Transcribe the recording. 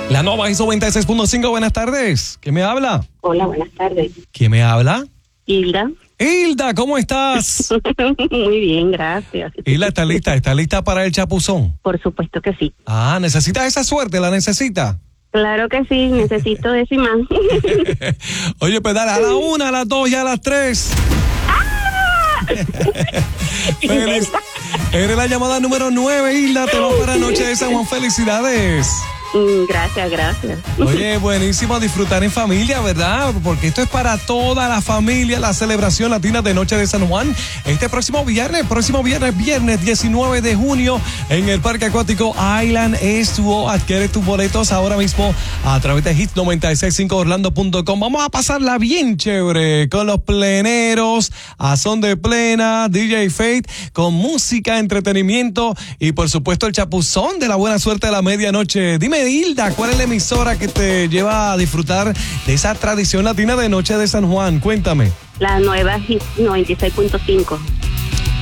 La Nova hizo 96.5, buenas tardes. ¿Quién me habla? Hola, buenas tardes. ¿Quién me habla? Hilda. Hilda, ¿cómo estás? Muy bien, gracias. Hilda, ¿está lista para el chapuzón? Por supuesto que sí. Ah, ¿necesita esa suerte? ¿La necesita? Claro que sí, necesito eso y más. Oye, pues dale, a la 1, a las 2 y a las 3. Feliz. Eres la llamada número 9, Hilda. Te va para Noche de San Juan. Felicidades. Gracias. Oye, buenísimo a disfrutar en familia, ¿verdad? Porque esto es para toda la familia, la celebración latina de Noche de San Juan. Este próximo viernes 19 de junio, en el Parque Acuático Island Estuvo. Adquiere tus boletos ahora mismo a través de hit965orlando.com. Vamos a pasarla bien chévere con los pleneros, a son de plena, DJ Faith, con música, entretenimiento y por supuesto el chapuzón de la buena suerte de la medianoche. Dime, Hilda, ¿cuál es la emisora que te lleva a disfrutar de esa tradición latina de Noche de San Juan? Cuéntame. La nueva Hit 96.5.